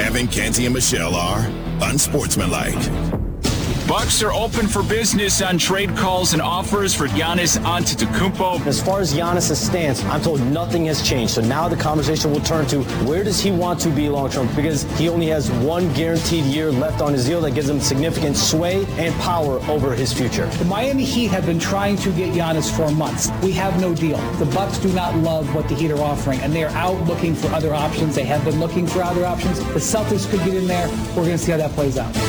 Kevin, Canty, and Michelle are unsportsmanlike. Bucks are open for business on trade calls and offers for Giannis Antetokounmpo. As far as Giannis' stance, I'm told nothing has changed. So now the conversation will turn to where does he want to be long-term? Because he only has one guaranteed year left on his deal that gives him significant sway and power over his future. The Miami Heat have been trying to get Giannis for months. We have no deal. The Bucks do not love what the Heat are offering, and they are out looking for other options. They have been looking for other options. The Celtics could get in there. We're going to see how that plays out.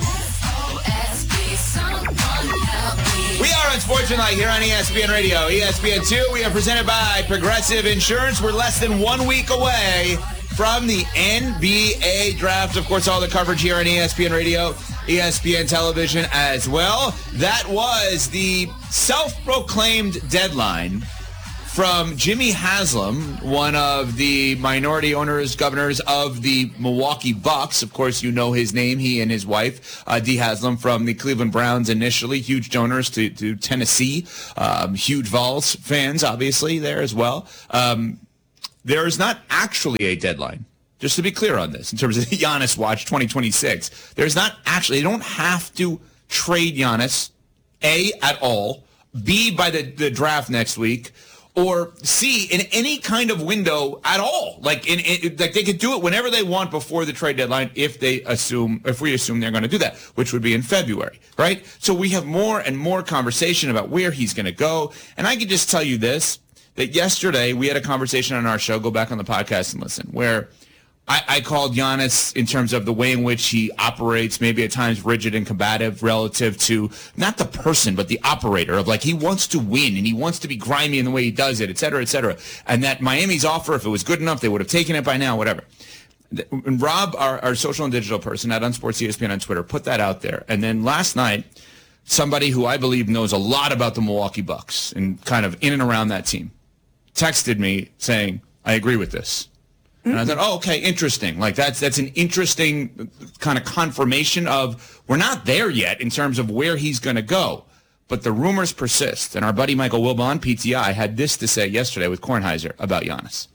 We are Unsportsmanlike here on ESPN Radio, ESPN2. We are presented by Progressive Insurance. We're less than 1 week away from the NBA draft. Of course, all the coverage here on ESPN Radio, ESPN Television as well. That was the self-proclaimed deadline from Jimmy Haslam, one of the minority owners, governors of the Milwaukee Bucks. Of course, you know his name, he and his wife, Dee Haslam, from the Cleveland Browns initially, huge donors to Tennessee, huge Vols fans, obviously, there as well. There is not actually a deadline, just to be clear on this, in terms of the Giannis Watch 2026. There's not actually, they don't have to trade Giannis, A, at all, B, by the draft next week, or C, in any kind of window at all. Like like they could do it whenever they want before the trade deadline if we assume they're going to do that, which would be in February, right? So we have more and more conversation about where he's going to go. And I can just tell you this, that yesterday we had a conversation on our show, go back on the podcast and listen, where I called Giannis in terms of the way in which he operates, maybe at times rigid and combative relative to not the person, but the operator of like he wants to win and he wants to be grimy in the way he does it, et cetera, et cetera. And that Miami's offer, if it was good enough, they would have taken it by now, whatever. And Rob, our social and digital person at Unsports ESPN on Twitter, put that out there. And then last night, somebody who I believe knows a lot about the Milwaukee Bucks and kind of in and around that team texted me saying, I agree with this. And I thought, oh, okay, interesting. Like that's an interesting kind of confirmation of we're not there yet in terms of where he's going to go. But the rumors persist. And our buddy Michael Wilbon, PTI, had this to say yesterday with Kornheiser about Giannis.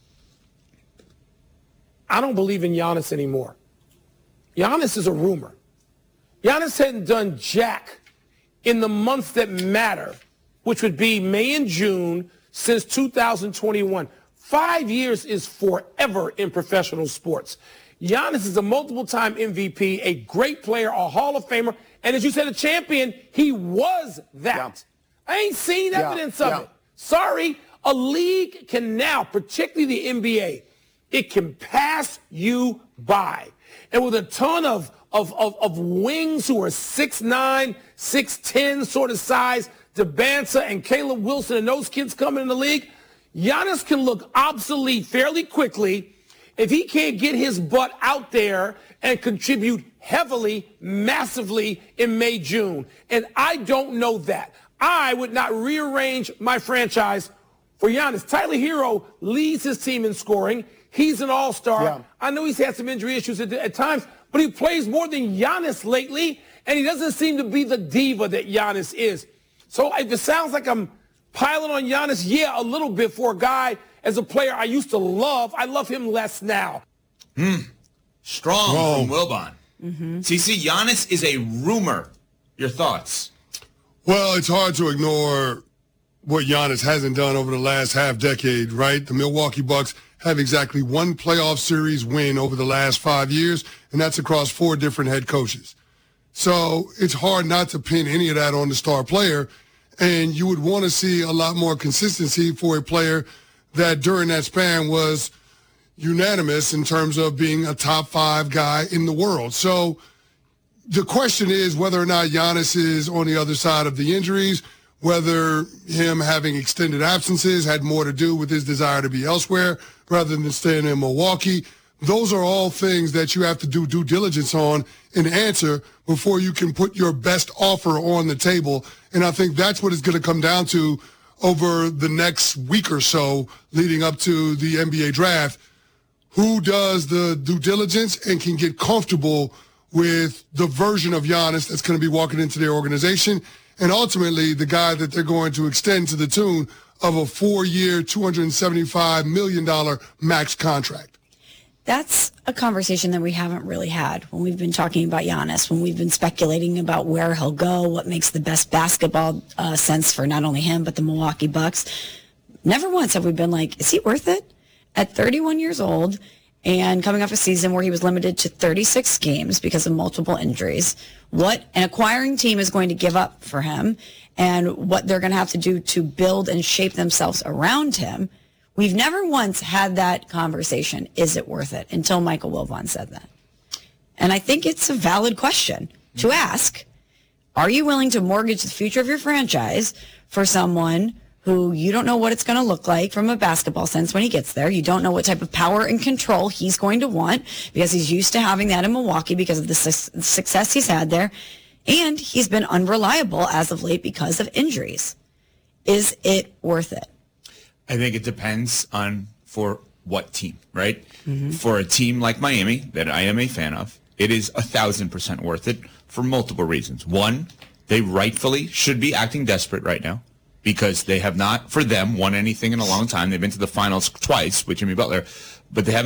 I don't believe in Giannis anymore. Giannis is a rumor. Giannis hadn't done jack in the months that matter, which would be May and June since 2021. 5 years is forever in professional sports. Giannis is a multiple-time MVP, a great player, a Hall of Famer, and as you said, a champion. He was that. Yeah. I ain't seen evidence of it. Sorry, a league can now, particularly the NBA, it can pass you by. And with a ton of wings who are 6'9", 6'10", sort of size, DeBanza and Caleb Wilson and those kids coming in the league, Giannis can look obsolete fairly quickly if he can't get his butt out there and contribute heavily, massively in May, June. And I don't know that. I would not rearrange my franchise for Giannis. Tyler Hero leads his team in scoring. He's an all-star. Yeah. I know he's had some injury issues at times, but he plays more than Giannis lately, and he doesn't seem to be the diva that Giannis is. So if it sounds like I'm piling on Giannis, yeah, a little bit for a guy as a player I used to love. I love him less now. Strong from Wilbon. CC, Giannis is a rumor. Your thoughts? Well, it's hard to ignore what Giannis hasn't done over the last half decade, right? The Milwaukee Bucks have exactly one playoff series win over the last 5 years, and that's across 4 different head coaches. So it's hard not to pin any of that on the star player. And you would want to see a lot more consistency for a player that during that span was unanimous in terms of being a top 5 guy in the world. So the question is whether or not Giannis is on the other side of the injuries, whether him having extended absences had more to do with his desire to be elsewhere rather than staying in Milwaukee. Those are all things that you have to do due diligence on and answer before you can put your best offer on the table. And I think that's what it's going to come down to over the next week or so leading up to the NBA draft. Who does the due diligence and can get comfortable with the version of Giannis that's going to be walking into their organization, and ultimately the guy that they're going to extend to the tune of a 4-year, $275 million max contract. That's a conversation that we haven't really had when we've been talking about Giannis, when we've been speculating about where he'll go, what makes the best basketball sense for not only him, but the Milwaukee Bucks. Never once have we been like, is he worth it? At 31 years old and coming off a season where he was limited to 36 games because of multiple injuries, what an acquiring team is going to give up for him and what they're going to have to do to build and shape themselves around him. We've never once had that conversation, is it worth it, until Michael Wilbon said that. And I think it's a valid question to ask. Are you willing to mortgage the future of your franchise for someone who you don't know what it's going to look like from a basketball sense when he gets there? You don't know what type of power and control he's going to want because he's used to having that in Milwaukee because of the success he's had there. And he's been unreliable as of late because of injuries. Is it worth it? I think it depends on for what team, right? Mm-hmm. For a team like Miami that I am a fan of, it is 1,000% worth it for multiple reasons. One, they rightfully should be acting desperate right now because they have not, for them, won anything in a long time. They've been to the finals twice with Jimmy Butler, but they haven't